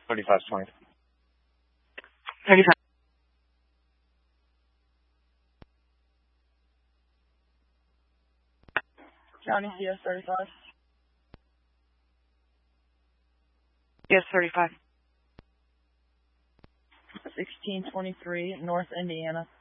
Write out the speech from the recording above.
3520. 35. County CS 35. Yes, 35. 1623, North Indiana.